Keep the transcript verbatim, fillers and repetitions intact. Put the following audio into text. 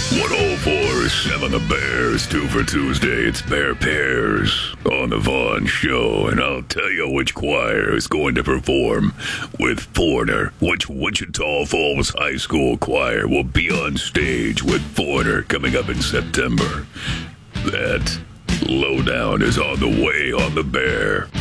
one oh four seven The Bears, two for Tuesday. It's Bear Pairs on the Vaughn Show, and I'll tell you which choir is going to perform with Foreigner. Which Wichita Falls High School choir will be on stage with Foreigner coming up in September. That lowdown is on the way on the Bear.